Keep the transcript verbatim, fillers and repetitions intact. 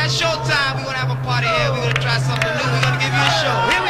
at showtime. We're gonna have a party here. We're gonna try something new. We're gonna give you a show. Here